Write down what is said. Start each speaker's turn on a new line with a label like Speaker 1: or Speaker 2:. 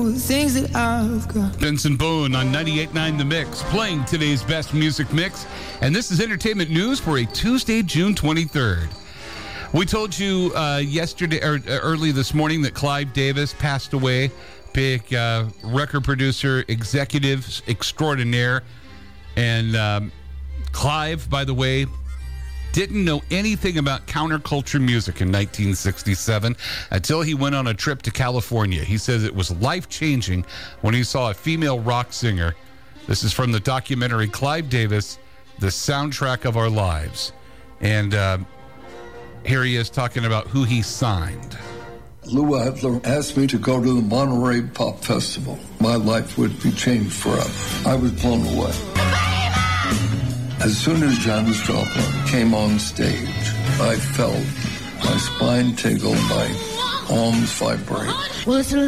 Speaker 1: for the things that I've got.
Speaker 2: Benson Boone on 98.9 The Mix, playing today's best music mix. And this is entertainment news for a Tuesday, June 23rd. We told you yesterday or early this morning that Clive Davis passed away. Big record producer, executive extraordinaire. And Clive, by the way, didn't know anything about counterculture music in 1967 until he went on a trip to California. He says it was life-changing when he saw a female rock singer. This is from the documentary Clive Davis, The Soundtrack of Our Lives. And here he is talking about who he signed.
Speaker 3: Lou Adler asked me to go to the Monterey Pop Festival. My life would be changed forever. I was blown away. As soon as Janis Joplin came on stage, I felt my spine tingle, my arms vibrate.
Speaker 1: Well, it's a